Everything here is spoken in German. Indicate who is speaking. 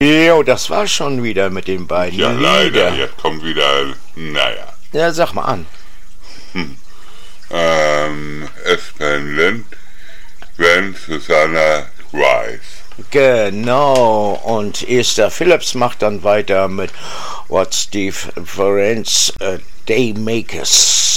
Speaker 1: Jo, das war schon wieder mit den beiden.
Speaker 2: Ja, leider,
Speaker 1: Lieder.
Speaker 2: jetzt kommt wieder, naja.
Speaker 1: Ja, sag mal an.
Speaker 2: Aspen Lind, Gwen Susanna Rice.
Speaker 1: Genau, und Esther Phillips macht dann weiter mit What Steve Ferenc Daymakers.